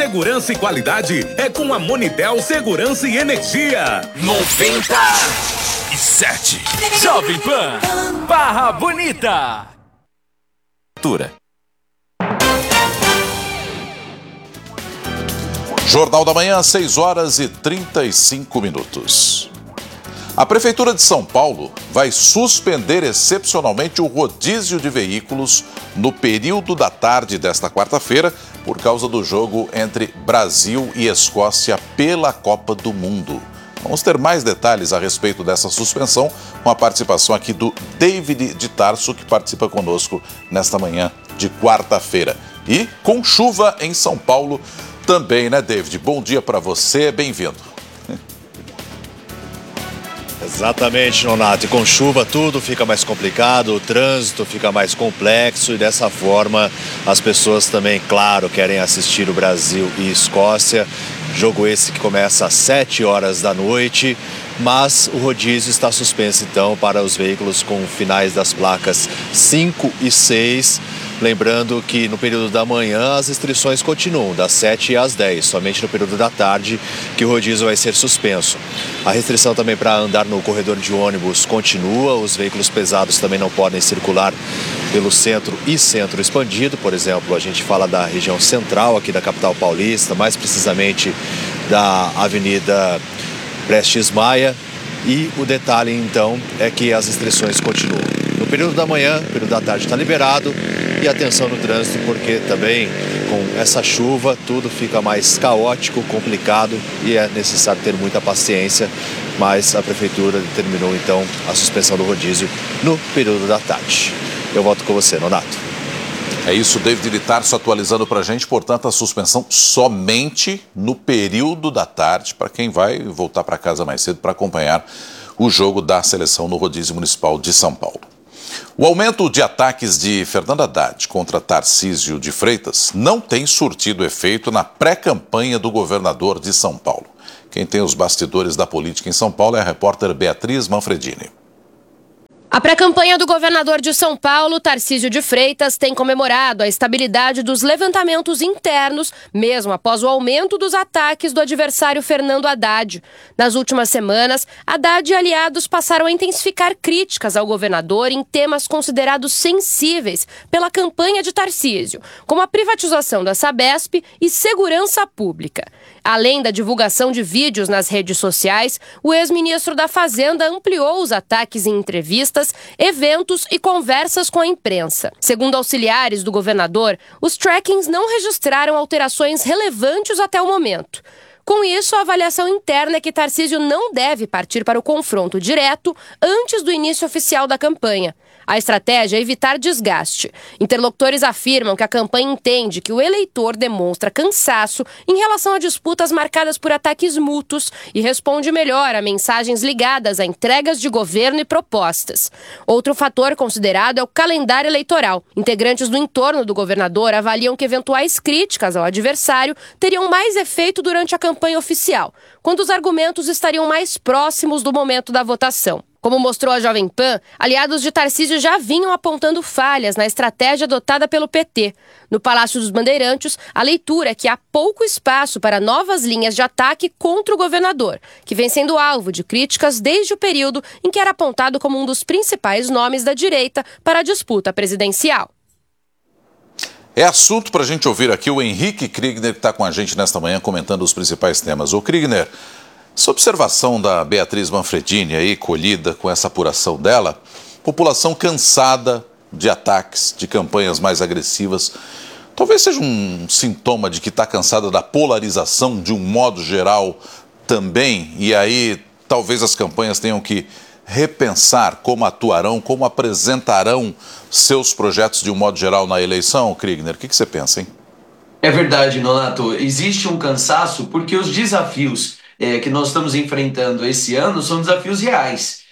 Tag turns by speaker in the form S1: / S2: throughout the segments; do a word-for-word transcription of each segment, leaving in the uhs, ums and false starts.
S1: Segurança e qualidade é com a Monitel Segurança e Energia.
S2: noventa e sete. Jovem Pan, Barra Bonita.
S3: Jornal da Manhã, seis horas e trinta e cinco minutos. A Prefeitura de São Paulo vai suspender excepcionalmente o rodízio de veículos no período da tarde desta quarta-feira por causa do jogo entre Brasil e Escócia pela Copa do Mundo. Vamos ter mais detalhes a respeito dessa suspensão com a participação aqui do David de Tarso, que participa conosco nesta manhã de quarta-feira. E com chuva em São Paulo também, né, David? Bom dia para você, bem-vindo.
S4: Exatamente, Nonato. E com chuva tudo fica mais complicado, o trânsito fica mais complexo e dessa forma as pessoas também, claro, querem assistir o Brasil e Escócia. Jogo esse que começa às sete horas da noite, mas o rodízio está suspenso então para os veículos com finais das placas cinco e seis. Lembrando que no período da manhã as restrições continuam, das sete às dez, somente no período da tarde que o rodízio vai ser suspenso. A restrição também para andar no corredor de ônibus continua, os veículos pesados também não podem circular pelo centro e centro expandido. Por exemplo, a gente fala da região central aqui da capital paulista, mais precisamente da Avenida Prestes Maia. E o detalhe então é que as restrições continuam. No período da manhã, no período da tarde está liberado. E atenção no trânsito, porque também com essa chuva tudo fica mais caótico, complicado e é necessário ter muita paciência. Mas a Prefeitura determinou então a suspensão do rodízio no período da tarde. Eu volto com você, Nonato.
S3: É isso, David de Tarso atualizando para a gente, portanto, a suspensão somente no período da tarde, para quem vai voltar para casa mais cedo para acompanhar o jogo da seleção no Rodízio Municipal de São Paulo. O aumento de ataques de Fernando Haddad contra Tarcísio de Freitas não tem surtido efeito na pré-campanha do governador de São Paulo. Quem tem os bastidores da política em São Paulo é a repórter Beatriz Manfredini.
S5: A pré-campanha do governador de São Paulo, Tarcísio de Freitas, tem comemorado a estabilidade dos levantamentos internos, mesmo após o aumento dos ataques do adversário Fernando Haddad. Nas últimas semanas, Haddad e aliados passaram a intensificar críticas ao governador em temas considerados sensíveis pela campanha de Tarcísio, como a privatização da Sabesp e segurança pública. Além da divulgação de vídeos nas redes sociais, o ex-ministro da Fazenda ampliou os ataques em entrevistas, eventos e conversas com a imprensa. Segundo auxiliares do governador, os trackings não registraram alterações relevantes até o momento. Com isso, a avaliação interna é que Tarcísio não deve partir para o confronto direto antes do início oficial da campanha. A estratégia é evitar desgaste. Interlocutores afirmam que a campanha entende que o eleitor demonstra cansaço em relação a disputas marcadas por ataques mútuos e responde melhor a mensagens ligadas a entregas de governo e propostas. Outro fator considerado é o calendário eleitoral. Integrantes do entorno do governador avaliam que eventuais críticas ao adversário teriam mais efeito durante a campanha oficial, quando os argumentos estariam mais próximos do momento da votação. Como mostrou a Jovem Pan, aliados de Tarcísio já vinham apontando falhas na estratégia adotada pelo P T. No Palácio dos Bandeirantes, a leitura é que há pouco espaço para novas linhas de ataque contra o governador, que vem sendo alvo de críticas desde o período em que era apontado como um dos principais nomes da direita para a disputa presidencial.
S3: É assunto para a gente ouvir aqui o Henrique Kriegner, que está com a gente nesta manhã comentando os principais temas. Ô Kriegner, essa observação da Beatriz Manfredini aí, colhida com essa apuração dela, população cansada de ataques, de campanhas mais agressivas, talvez seja um sintoma de que está cansada da polarização de um modo geral também, e aí talvez as campanhas tenham que repensar como atuarão, como apresentarão seus projetos de um modo geral na eleição. Kriegner, o que, que você pensa, hein?
S6: É verdade, Nonato. Existe um cansaço porque os desafios é, que nós estamos enfrentando esse ano são desafios reais.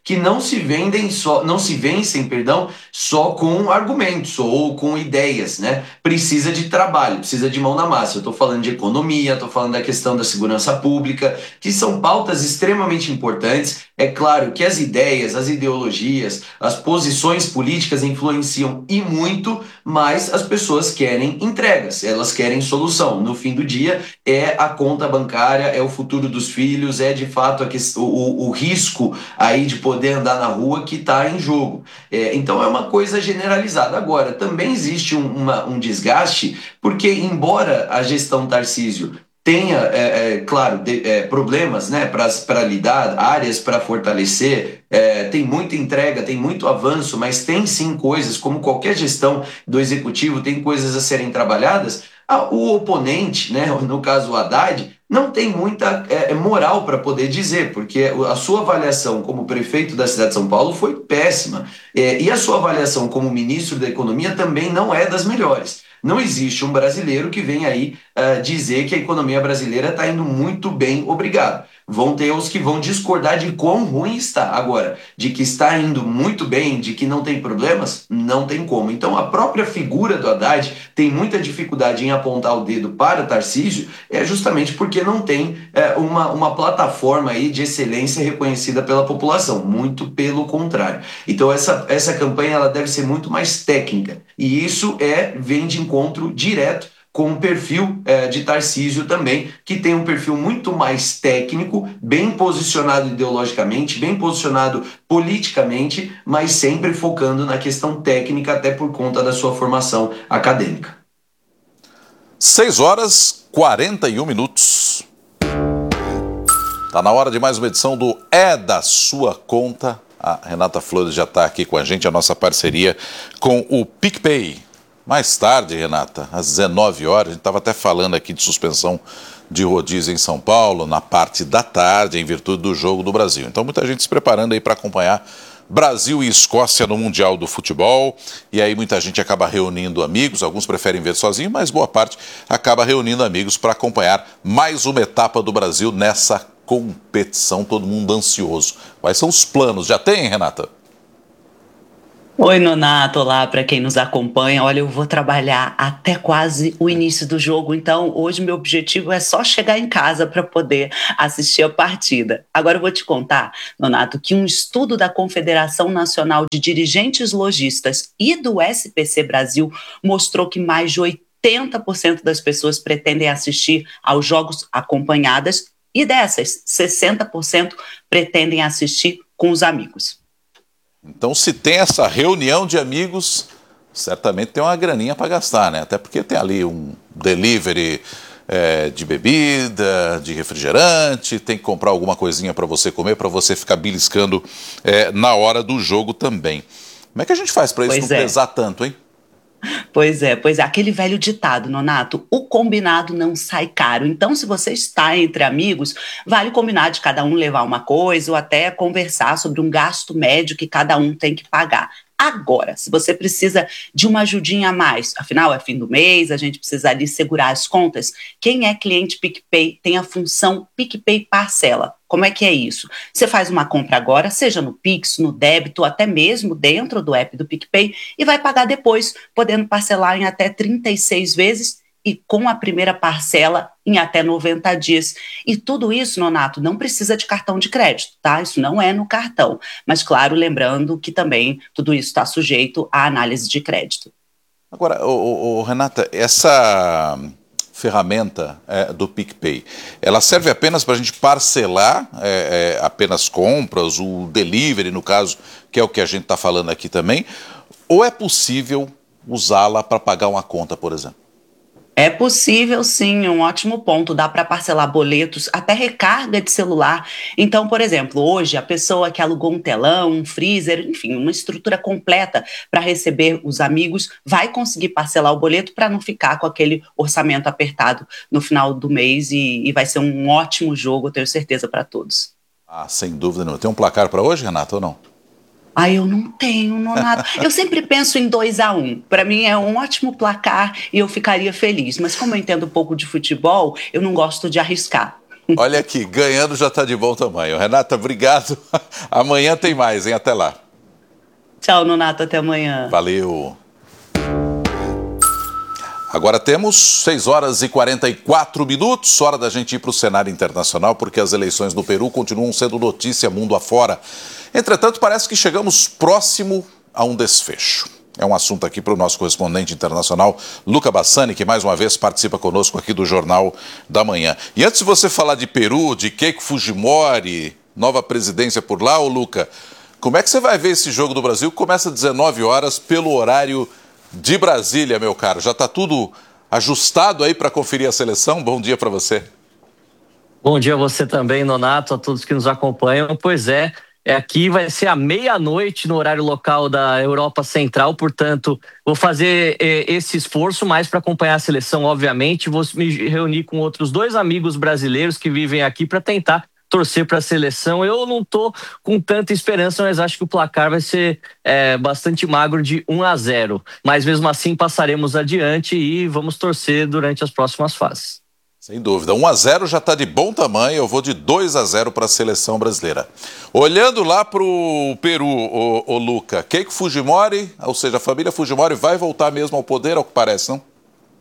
S6: que não se vendem só, não se vencem, perdão, só com argumentos ou com ideias, né? Precisa de trabalho, precisa de mão na massa. Eu estou falando de economia, estou falando da questão da segurança pública, que são pautas extremamente importantes. É claro que as ideias, as ideologias, as posições políticas influenciam e muito, mas as pessoas querem entregas, elas querem solução. No fim do dia, é a conta bancária, é o futuro dos filhos, é de fato a que, o, o risco aí de poder andar na rua que está em jogo. É, então é uma coisa generalizada. Agora, também existe um, uma, um desgaste, porque embora a gestão Tarcísio tenha, é, é, claro, de, é, problemas, né, para lidar, áreas para fortalecer, é, tem muita entrega, tem muito avanço, mas tem sim coisas, como qualquer gestão do executivo, tem coisas a serem trabalhadas. Ah, o oponente, né, no caso o Haddad, não tem muita é, moral para poder dizer, porque a sua avaliação como prefeito da cidade de São Paulo foi péssima, é, e a sua avaliação como ministro da Economia também não é das melhores. Não existe um brasileiro que venha aí uh, dizer que a economia brasileira está indo muito bem, obrigado. Vão ter os que vão discordar de quão ruim está. Agora, de que está indo muito bem, de que não tem problemas, não tem como. Então, a própria figura do Haddad tem muita dificuldade em apontar o dedo para Tarcísio, é justamente porque não tem é, uma, uma plataforma aí de excelência reconhecida pela população. Muito pelo contrário. Então, essa, essa campanha ela deve ser muito mais técnica. E isso é, vem de encontro direto com o perfil é, de Tarcísio também, que tem um perfil muito mais técnico, bem posicionado ideologicamente, bem posicionado politicamente, mas sempre focando na questão técnica, até por conta da sua formação acadêmica.
S3: seis horas e quarenta e um minutos. Está na hora de mais uma edição do É da Sua Conta. A Renata Flores já está aqui com a gente, a nossa parceria com o PicPay. Mais tarde, Renata, às dezenove horas, a gente estava até falando aqui de suspensão de rodízio em São Paulo, na parte da tarde, em virtude do Jogo do Brasil. Então, muita gente se preparando aí para acompanhar Brasil e Escócia no Mundial do Futebol. E aí muita gente acaba reunindo amigos, alguns preferem ver sozinho, mas boa parte acaba reunindo amigos para acompanhar mais uma etapa do Brasil nessa competição. Todo mundo ansioso. Quais são os planos? Já tem, Renata?
S7: Oi, Nonato, olá para quem nos acompanha. Olha, eu vou trabalhar até quase o início do jogo, então hoje meu objetivo é só chegar em casa para poder assistir a partida. Agora eu vou te contar, Nonato, que um estudo da Confederação Nacional de Dirigentes Lojistas e do S P C Brasil mostrou que mais de oitenta por cento das pessoas pretendem assistir aos jogos acompanhadas e dessas, sessenta por cento pretendem assistir com os amigos.
S3: Então, se tem essa reunião de amigos, certamente tem uma graninha para gastar, né? Até porque tem ali um delivery é, de bebida, de refrigerante, tem que comprar alguma coisinha para você comer, para você ficar beliscando é, na hora do jogo também. Como é que a gente faz para isso
S7: Pois
S3: não
S7: é.
S3: pesar tanto, hein?
S7: Pois é, pois é, aquele velho ditado, Nonato, o combinado não sai caro. Então, se você está entre amigos, vale combinar de cada um levar uma coisa ou até conversar sobre um gasto médio que cada um tem que pagar. Agora, se você precisa de uma ajudinha a mais, afinal é fim do mês, a gente precisa ali segurar as contas, quem é cliente PicPay tem a função PicPay Parcela. Como é que é isso? Você faz uma compra agora, seja no Pix, no débito, até mesmo dentro do app do PicPay, e vai pagar depois, podendo parcelar em até trinta e seis vezes e com a primeira parcela em até noventa dias. E tudo isso, Nonato, não precisa de cartão de crédito, tá? Isso não é no cartão. Mas, claro, lembrando que também tudo isso está sujeito à análise de crédito.
S3: Agora, ô, ô, Renata, essa ferramenta é, do PicPay, ela serve apenas para a gente parcelar é, é, apenas compras, o delivery, no caso, que é o que a gente está falando aqui também, ou é possível usá-la para pagar uma conta, por exemplo?
S7: É possível, sim, um ótimo ponto. Dá para parcelar boletos, até recarga de celular. Então, por exemplo, hoje a pessoa que alugou um telão, um freezer, enfim, uma estrutura completa para receber os amigos, vai conseguir parcelar o boleto para não ficar com aquele orçamento apertado no final do mês e, e vai ser um ótimo jogo, eu tenho certeza, para todos.
S3: Ah, sem dúvida não. Tem um placar para hoje, Renata, ou não?
S7: Ah, eu não tenho, Nonato. Eu sempre penso em dois a um. Para mim é um ótimo placar e eu ficaria feliz. Mas como eu entendo um pouco de futebol, eu não gosto de arriscar.
S3: Olha aqui, ganhando já está de bom tamanho. Renata, obrigado. Amanhã tem mais, hein? Até lá.
S7: Tchau, Nonato, até amanhã.
S3: Valeu. Agora temos seis horas e quarenta e quatro minutos, hora da gente ir para o cenário internacional, porque as eleições no Peru continuam sendo notícia mundo afora. Entretanto, parece que chegamos próximo a um desfecho. É um assunto aqui para o nosso correspondente internacional, Luca Bassani, que mais uma vez participa conosco aqui do Jornal da Manhã. E antes de você falar de Peru, de Keiko Fujimori, nova presidência por lá, ô Luca, como é que você vai ver esse jogo do Brasil? Começa às dezenove horas pelo horário de Brasília, meu caro. Já está tudo ajustado aí para conferir a seleção? Bom dia para você.
S8: Bom dia a você também, Nonato, a todos que nos acompanham. Pois é, aqui vai ser à meia-noite no horário local da Europa Central, portanto, vou fazer eh, esse esforço mais para acompanhar a seleção, obviamente. Vou me reunir com outros dois amigos brasileiros que vivem aqui para tentar torcer para a seleção. Eu não estou com tanta esperança, mas acho que o placar vai ser é, bastante magro de um a zero. Mas mesmo assim passaremos adiante e vamos torcer durante as próximas fases.
S3: Sem dúvida. um a zero já está de bom tamanho, eu vou de dois a zero para a seleção brasileira. Olhando lá para o Peru, o, o Luca, Keiko Fujimori, ou seja, a família Fujimori vai voltar mesmo ao poder, ao que parece, não?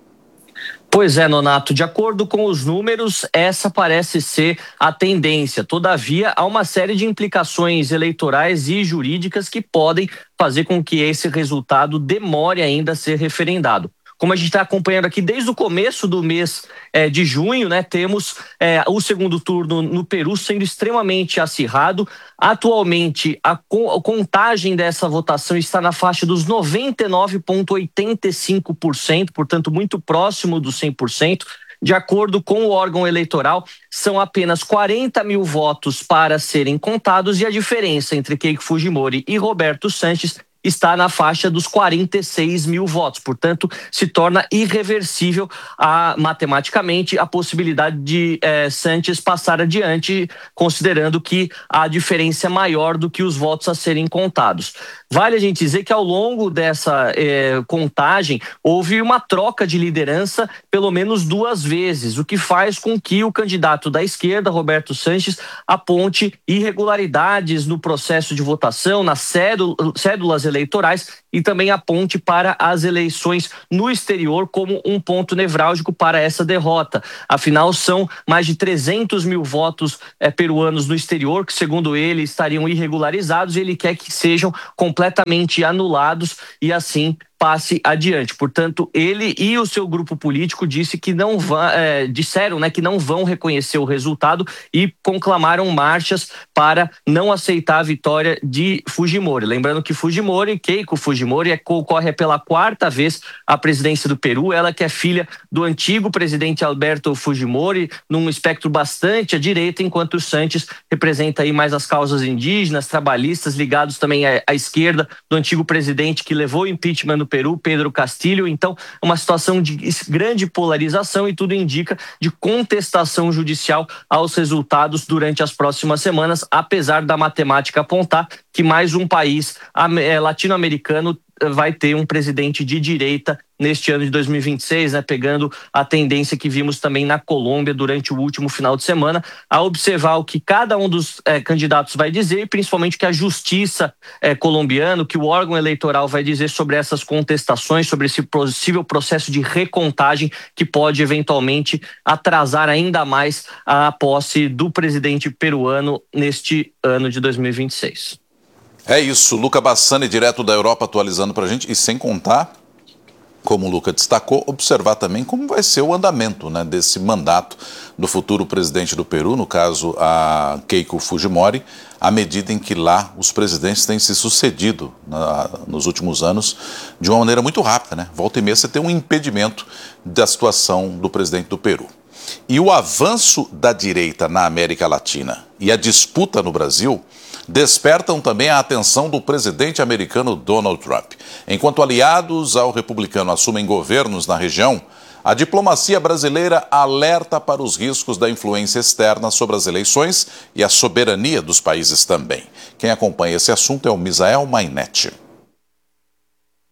S8: Pois é, Nonato, de acordo com os números, essa parece ser a tendência. Todavia, há uma série de implicações eleitorais e jurídicas que podem fazer com que esse resultado demore ainda a ser referendado. Como a gente está acompanhando aqui desde o começo do mês é, de junho, né, temos é, o segundo turno no Peru sendo extremamente acirrado. Atualmente, a, co- a contagem dessa votação está na faixa dos noventa e nove vírgula oitenta e cinco por cento, portanto, muito próximo dos cem por cento. De acordo com o órgão eleitoral, são apenas quarenta mil votos para serem contados e a diferença entre Keiko Fujimori e Roberto Sanches está na faixa dos quarenta e seis mil votos. Portanto, se torna irreversível a, matematicamente a possibilidade de eh, Sanches passar adiante, considerando que a diferença é maior do que os votos a serem contados. Vale a gente dizer que ao longo dessa eh, contagem houve uma troca de liderança pelo menos duas vezes, o que faz com que o candidato da esquerda, Roberto Sanches, aponte irregularidades no processo de votação, nas cédulas eleitorais e também aponte para as eleições no exterior como um ponto nevrálgico para essa derrota. Afinal, são mais de trezentos mil votos eh, peruanos no exterior que, segundo ele, estariam irregularizados e ele quer que sejam completamente anulados e assim passe adiante. Portanto, ele e o seu grupo político disse que não vão, é, disseram né, que não vão reconhecer o resultado e conclamaram marchas para não aceitar a vitória de Fujimori. Lembrando que Fujimori, Keiko Fujimori, é, concorre pela quarta vez à presidência do Peru. Ela que é filha do antigo presidente Alberto Fujimori, num espectro bastante à direita, enquanto o Sanches representa aí mais as causas indígenas, trabalhistas, ligados também à, à esquerda do antigo presidente que levou o impeachment no Peru, Pedro Castillo. Então, uma situação de grande polarização e tudo indica de contestação judicial aos resultados durante as próximas semanas, apesar da matemática apontar que mais um país latino-americano vai ter um presidente de direita neste ano de dois mil e vinte e seis, né, pegando a tendência que vimos também na Colômbia durante o último final de semana, a observar o que cada um dos eh, candidatos vai dizer, e principalmente o que a justiça eh, colombiana, o que o órgão eleitoral vai dizer sobre essas contestações, sobre esse possível processo de recontagem que pode eventualmente atrasar ainda mais a posse do presidente peruano neste ano de dois mil e vinte e seis.
S3: É isso, Luca Bassani, direto da Europa, atualizando para a gente, e sem contar, como o Luca destacou, observar também como vai ser o andamento, né, desse mandato do futuro presidente do Peru, no caso a Keiko Fujimori, à medida em que lá os presidentes têm se sucedido na, nos últimos anos de uma maneira muito rápida, né? Volta e meia você tem um impedimento da situação do presidente do Peru. E o avanço da direita na América Latina e a disputa no Brasil despertam também a atenção do presidente americano Donald Trump. Enquanto aliados ao republicano assumem governos na região, a diplomacia brasileira alerta para os riscos da influência externa sobre as eleições e a soberania dos países também. Quem acompanha esse assunto é o Misael Mainetti.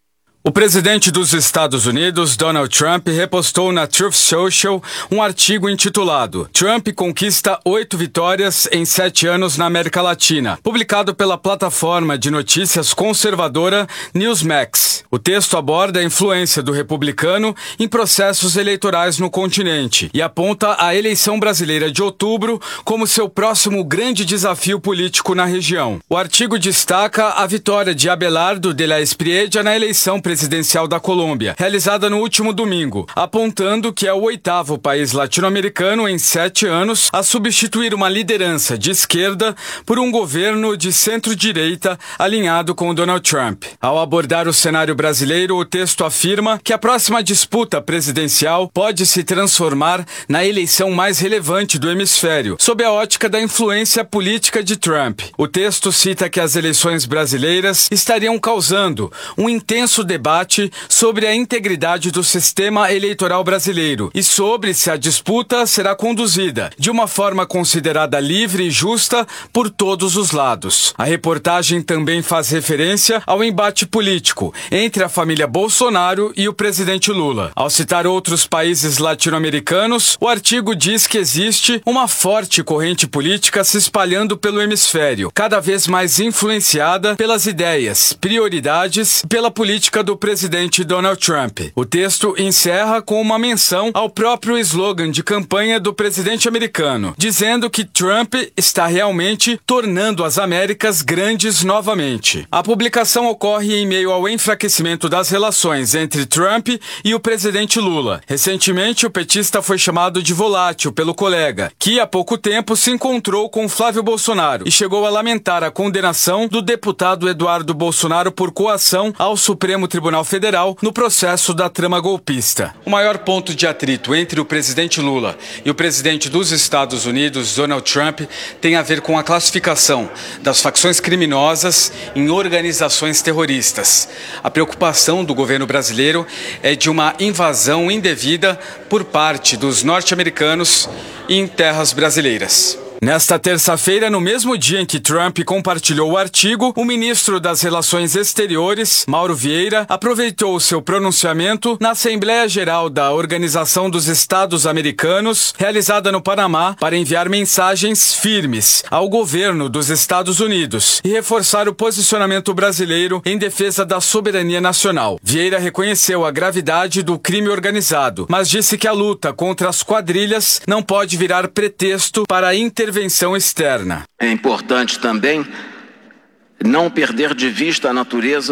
S9: O presidente dos Estados Unidos, Donald Trump, repostou na Truth Social um artigo intitulado Trump conquista oito vitórias em sete anos na América Latina, publicado pela plataforma de notícias conservadora Newsmax. O texto aborda a influência do republicano em processos eleitorais no continente e aponta a eleição brasileira de outubro como seu próximo grande desafio político na região. O artigo destaca a vitória de Abelardo de la Espriella na eleição presidencial da Colômbia, realizada no último domingo, apontando que é o oitavo país latino-americano em sete anos a substituir uma liderança de esquerda por um governo de centro-direita alinhado com Donald Trump. Ao abordar o cenário brasileiro, o texto afirma que a próxima disputa presidencial pode se transformar na eleição mais relevante do hemisfério, sob a ótica da influência política de Trump. O texto cita que as eleições brasileiras estariam causando um intenso debate sobre a integridade do sistema eleitoral brasileiro e sobre se a disputa será conduzida de uma forma considerada livre e justa por todos os lados. A reportagem também faz referência ao embate político entre a família Bolsonaro e o presidente Lula. Ao citar outros países latino-americanos, o artigo diz que existe uma forte corrente política se espalhando pelo hemisfério, cada vez mais influenciada pelas ideias, prioridades e pela política do presidente Donald Trump. O texto encerra com uma menção ao próprio slogan de campanha do presidente americano, dizendo que Trump está realmente tornando as Américas grandes novamente. A publicação ocorre em meio ao enfraquecimento das relações entre Trump e o presidente Lula. Recentemente, o petista foi chamado de volátil pelo colega, que há pouco tempo se encontrou com Flávio Bolsonaro e chegou a lamentar a condenação do deputado Eduardo Bolsonaro por coação ao Supremo Tribunal Federal no processo da trama golpista. O maior ponto de atrito entre o presidente Lula e o presidente dos Estados Unidos, Donald Trump, tem a ver com a classificação das facções criminosas em organizações terroristas. A preocupação do governo brasileiro é de uma invasão indevida por parte dos norte-americanos em terras brasileiras. Nesta terça-feira, no mesmo dia em que Trump compartilhou o artigo, o ministro das Relações Exteriores, Mauro Vieira, aproveitou seu pronunciamento na Assembleia Geral da Organização dos Estados Americanos, realizada no Panamá, para enviar mensagens firmes ao governo dos Estados Unidos e reforçar o posicionamento brasileiro em defesa da soberania nacional. Vieira reconheceu a gravidade do crime organizado, mas disse que a luta contra as quadrilhas não pode virar pretexto para a intervenção intervenção externa.
S10: É importante também não perder de vista a natureza